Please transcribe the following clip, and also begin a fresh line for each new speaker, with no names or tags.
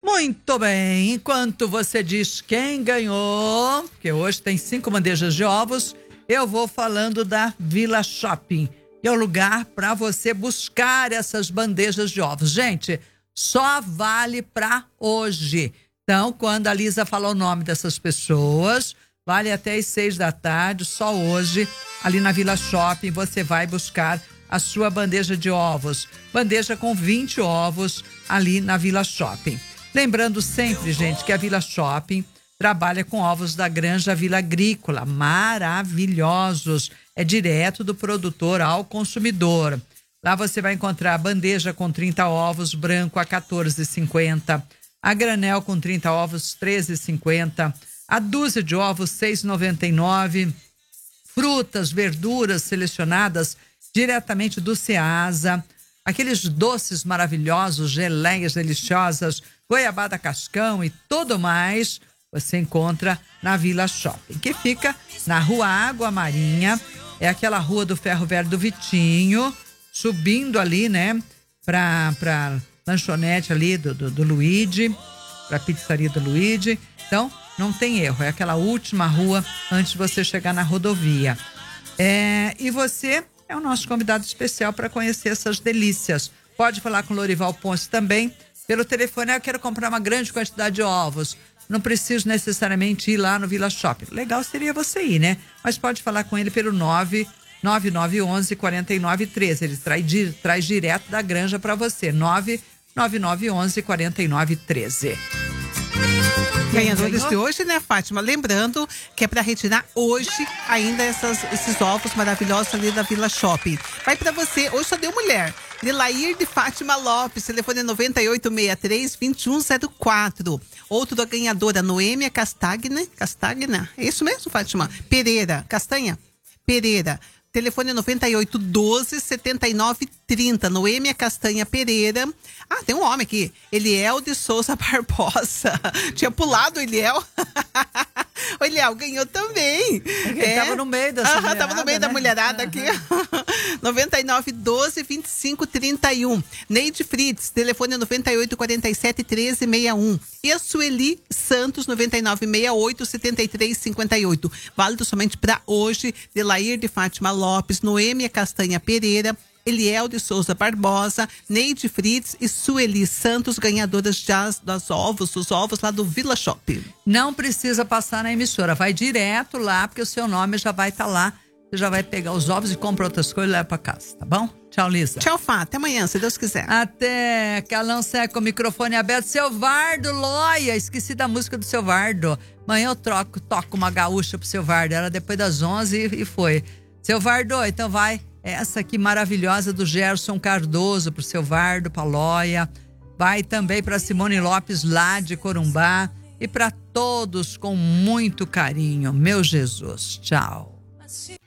Muito bem, enquanto você diz quem ganhou, porque hoje tem 5 bandejas de ovos, eu vou falando da Vila Shopping. É o lugar para você buscar essas bandejas de ovos. Gente, só vale para hoje. Então, quando a Lisa falar o nome dessas pessoas, vale até as 6 da tarde, só hoje, ali na Vila Shopping, você vai buscar a sua bandeja de ovos. Bandeja com 20 ovos ali na Vila Shopping. Lembrando sempre, gente, que a Vila Shopping trabalha com ovos da Granja Vila Agrícola, maravilhosos. É direto do produtor ao consumidor. Lá você vai encontrar a bandeja com 30 ovos, branco a R$14,50. A granel com 30 ovos, R$13,50. A dúzia de ovos, R$6,99. Frutas, verduras selecionadas diretamente do Ceasa. Aqueles doces maravilhosos, geleias deliciosas, goiabada cascão e tudo mais, você encontra na Vila Shopping, que fica na Rua Água Marinha. É aquela rua do Ferro Velho do Vitinho, subindo ali, né, pra lanchonete ali do Luigi, pra pizzaria do Luigi. Então, não tem erro, é aquela última rua antes de você chegar na rodovia. E você é o nosso convidado especial para conhecer essas delícias. Pode falar com o Lorival Ponce também. Pelo telefone, eu quero comprar uma grande quantidade de ovos. Não preciso necessariamente ir lá no Vila Shopping. Legal seria você ir, né? Mas pode falar com ele pelo 99911-4913. Ele traz direto da granja para você. 99911-4913.
Ganhadores de hoje, né, Fátima? Lembrando que é para retirar hoje ainda esses ovos maravilhosos ali da Vila Shopping. Vai para você, hoje só deu mulher. Lilair de Fátima Lopes, telefone 9863-2104. Outro da ganhadora, Noêmia Castagna, é isso mesmo, Fátima? Pereira, Castanha? Pereira. Telefone 9812-7930. Noêmia Castanha Pereira. Ah, tem um homem aqui. Eliel de Souza Barbosa. Tinha pulado o Eliel. O Eliel ganhou também.
Ele tava no meio dessa mulherada.
Tava no meio, né, da mulherada aqui. 9912-2531. Neide Fritz, telefone 9847-1361. E a Sueli Santos, 9968-7358. Válido somente para hoje. Delair de Fátima Lopes, Noêmia Castanha Pereira, Eliel de Souza Barbosa, Neide Fritz e Sueli Santos, ganhadoras dos ovos lá do Vila Shopping.
Não precisa passar na emissora, vai direto lá, porque o seu nome já vai estar lá. Você já vai pegar os ovos e compra outras coisas e leva pra casa, tá bom? Tchau, Lisa.
Tchau, Fá. Até amanhã, se Deus quiser.
Até. Calão seco, microfone aberto. Seu Vardo, Loia. Esqueci da música do Seu Vardo. Amanhã eu toco uma gaúcha pro Seu Vardo. Era depois das 11 e foi. Seu Vardo, então vai. Essa aqui maravilhosa do Gerson Cardoso pro Seu Vardo, pra Loia. Vai também pra Simone Lopes lá de Corumbá. E pra todos com muito carinho. Meu Jesus. Tchau.